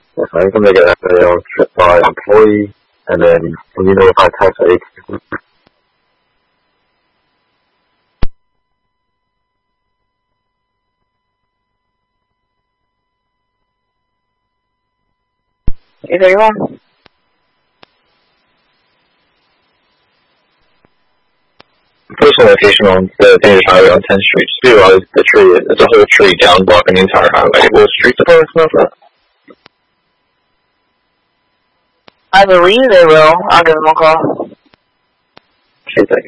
If I can make an FAO trip by employee, and then can you know if I tax at 18? A31. Personal location on the Danish Highway on 10th Street. Just be realized the tree, it's a whole tree down blocking the entire highway. Will street department know that? I believe they will. I'll give them a call. Okay, thank you.